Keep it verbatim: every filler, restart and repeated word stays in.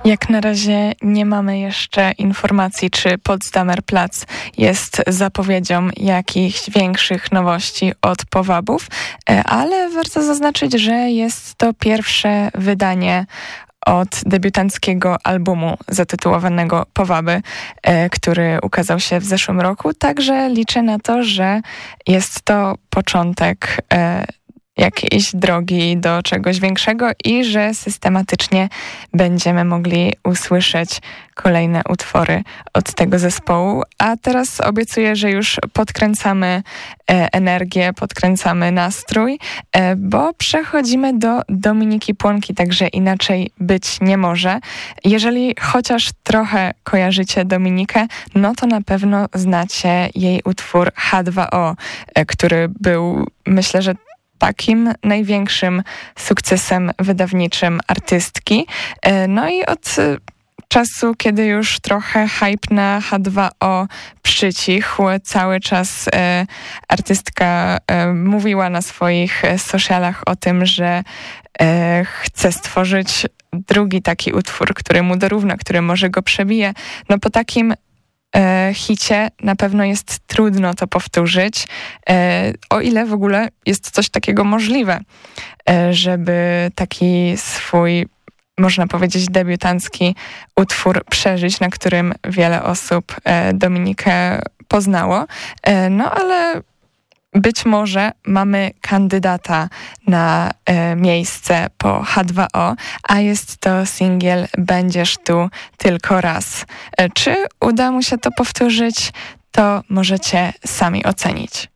Jak na razie nie mamy jeszcze informacji, czy Potsdamer Platz jest zapowiedzią jakichś większych nowości od Powabów, ale warto zaznaczyć, że jest to pierwsze wydanie od debiutanckiego albumu zatytułowanego Powaby, który ukazał się w zeszłym roku. Także liczę na to, że jest to początek jakiejś drogi do czegoś większego i że systematycznie będziemy mogli usłyszeć kolejne utwory od tego zespołu. A teraz obiecuję, że już podkręcamy e, energię, podkręcamy nastrój, e, bo przechodzimy do Dominiki Płonki, także inaczej być nie może. Jeżeli chociaż trochę kojarzycie Dominikę, no to na pewno znacie jej utwór H dwa O, e, który był, myślę, że takim największym sukcesem wydawniczym artystki. No i od czasu, kiedy już trochę hype na H dwa O przycichł, cały czas e, artystka e, mówiła na swoich socialach o tym, że e, chce stworzyć drugi taki utwór, który mu dorówna, który może go przebije. No po takim hicie na pewno jest trudno to powtórzyć, o ile w ogóle jest coś takiego możliwe, żeby taki swój, można powiedzieć, debiutancki utwór przeżyć, na którym wiele osób Dominikę poznało. No ale być może mamy kandydata na e, miejsce po H dwa O, a jest to singiel Będziesz tu tylko raz. E, czy uda mu się to powtórzyć, to możecie sami ocenić.